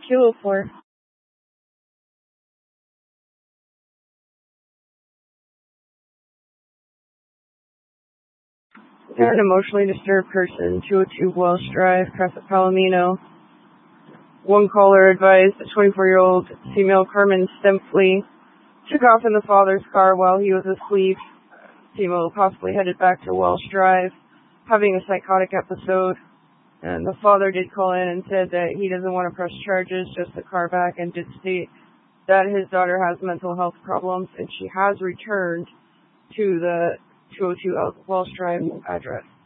Kilo 4. They're an emotionally disturbed person, 202 Welsh Drive, Crescent, Palomino. One caller advised that 24-year-old female Carmen Stempfli took off in the father's car while he was asleep. Female possibly headed back to Welsh Drive, having a psychotic episode. And the father did call in and said that he doesn't want to press charges, just the car back, and did state that his daughter has mental health problems and she has returned to the 202 Welsh Drive address.